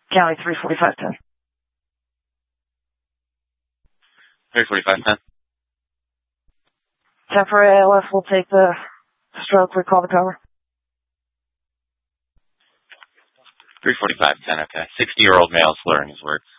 County 34510. 34510. Temporary ALF will take the stroke. We call the cover. 34510, okay. 60-year-old male slurring his words.